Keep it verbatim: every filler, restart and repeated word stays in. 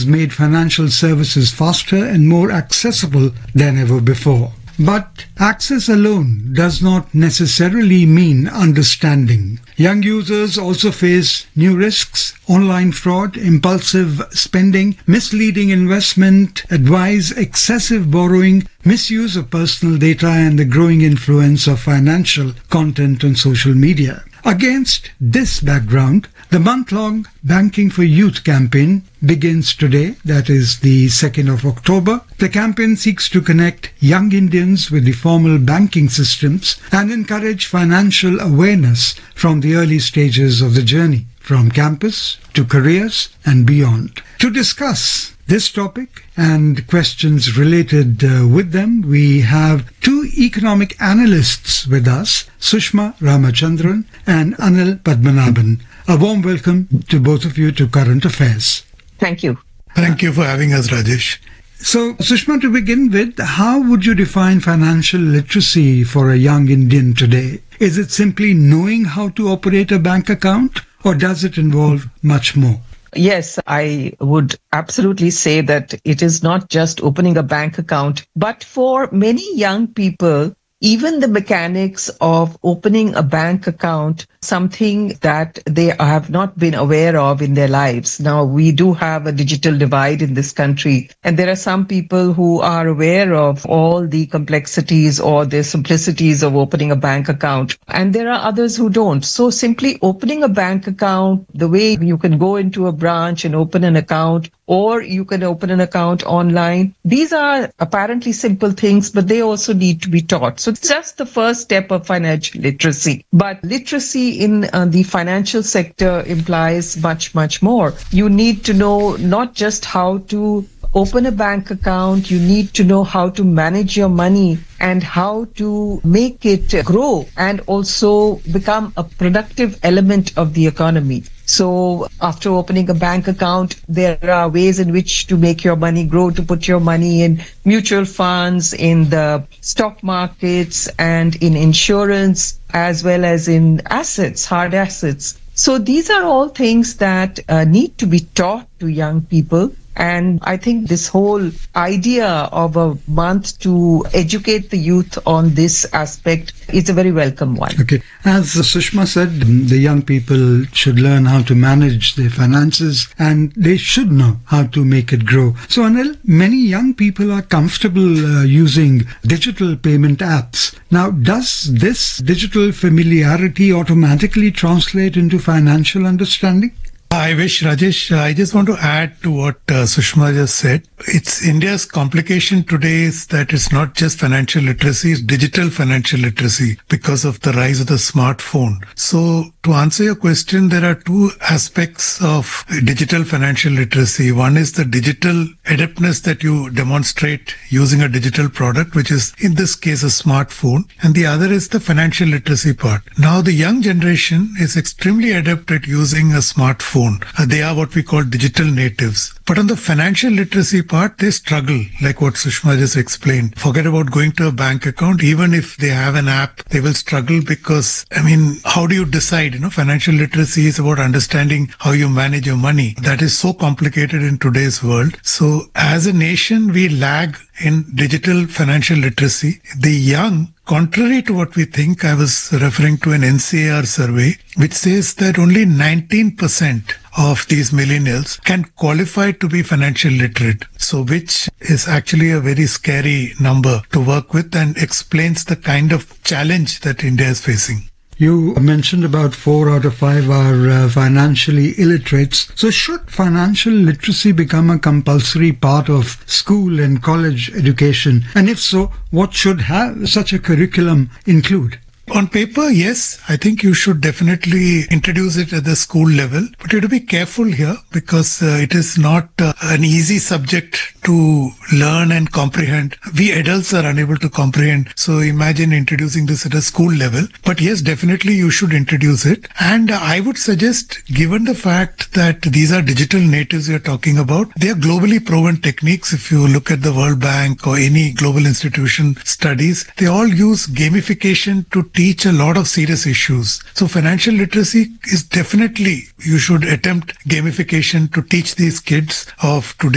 made financial services faster and more accessible than ever before. But access alone does not necessarily mean understanding. Young users also face new risks: online fraud, impulsive spending, misleading investment advice, excessive borrowing, misuse of personal data, and the growing influence of financial content on social media. Against this background, the month-long Banking for Youth campaign begins today, that is the second of October. The campaign seeks to connect young Indians with the formal banking systems and encourage financial awareness from the early stages of the journey, from campus to careers and beyond. To discuss this topic and questions related uh, with them, we have two economic analysts with us, Sushma Ramachandran and Anil Padmanabhan. A warm welcome to both of you to Current Affairs. Thank you. Thank you for having us, Rajesh. So, Sushma, to begin with, how would you define financial literacy for a young Indian today? Is it simply knowing how to operate a bank account, or does it involve much more? Yes, I would absolutely say that it is not just opening a bank account, but for many young people, even the mechanics of opening a bank account, something that they have not been aware of in their lives. Now, we do have a digital divide in this country, and there are some people who are aware of all the complexities or the simplicities of opening a bank account, and there are others who don't. So simply opening a bank account, the way you can go into a branch and open an account, or you can open an account online, these are apparently simple things, but they also need to be taught. So it's just the first step of financial literacy. But literacy in uh, the financial sector implies much, much more. You need to know not just how to open a bank account, you need to know how to manage your money and how to make it grow and also become a productive element of the economy. So after opening a bank account, there are ways in which to make your money grow, to put your money in mutual funds, in the stock markets, and in insurance, as well as in assets, hard assets. So these are all things that uh, need to be taught to young people. And I think this whole idea of a month to educate the youth on this aspect is a very welcome one. Okay. As Sushma said, the young people should learn how to manage their finances and they should know how to make it grow. So, Anil, many young people are comfortable uh, using digital payment apps. Now, does this digital familiarity automatically translate into financial understanding? I wish, Rajesh, I just want to add to what uh, Sushma just said. It's India's complication today is that it's not just financial literacy, it's digital financial literacy because of the rise of the smartphone. So to answer your question, there are two aspects of digital financial literacy. One is the digital adeptness that you demonstrate using a digital product, which is in this case a smartphone. And the other is the financial literacy part. Now the young generation is extremely adept at using a smartphone. Uh, they are what we call digital natives. But on the financial literacy part, they struggle, like what Sushma just explained. Forget about going to a bank account. Even if they have an app, they will struggle because, I mean, how do you decide? You know, financial literacy is about understanding how you manage your money. That is so complicated in today's world. So as a nation, we lag in digital financial literacy. The young, contrary to what we think, I was referring to an N C A R survey, which says that only nineteen percent of these millennials can qualify to be financial literate. So which is actually a very scary number to work with and explains the kind of challenge that India is facing. You mentioned about four out of five are uh, financially illiterates. So should financial literacy become a compulsory part of school and college education? And if so, what should have such a curriculum include? On paper, yes, I think you should definitely introduce it at the school level. But you have to be careful here because uh, it is not uh, an easy subject to learn and comprehend. We adults are unable to comprehend. So imagine introducing this at a school level. But yes, definitely you should introduce it. And uh, I would suggest, given the fact that these are digital natives we are talking about, they are globally proven techniques. If you look at the World Bank or any global institution studies, they all use gamification to teach a lot of serious issues. So financial literacy is definitely, you should attempt gamification to teach these kids of today